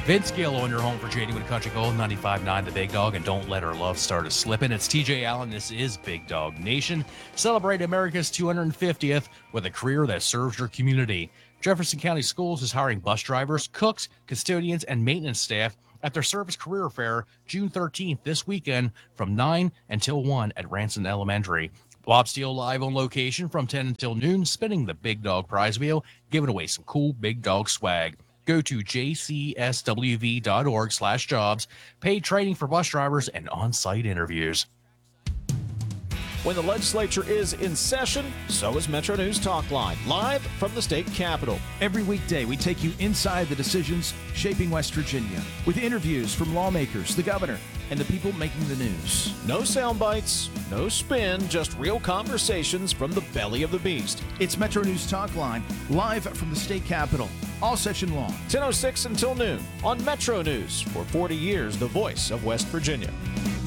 Vince Gill on your home for Genuine Country Gold, 95.9 The Big Dog, and don't let our love start a slipping. It's TJ Allen. This is Big Dog Nation. Celebrate America's 250th with a career that serves your community. Jefferson County Schools is hiring bus drivers, cooks, custodians, and maintenance staff at their Service Career Fair June 13th this weekend from 9 until 1 at Ranson Elementary. Bob Steele live on location from 10 until noon, spinning the Big Dog prize wheel, giving away some cool Big Dog swag. Go to jcswv.org/jobs, paid training for bus drivers, and on-site interviews. When the legislature is in session, so is Metro News Talk Line, live from the state capitol. Every weekday, we take you inside the decisions shaping West Virginia with interviews from lawmakers, the governor, and the people making the news. No sound bites, no spin, just real conversations from the belly of the beast. It's Metro News Talk Line, live from the state capitol, all session long. 10:06 until noon on Metro News. For 40 years, the voice of West Virginia.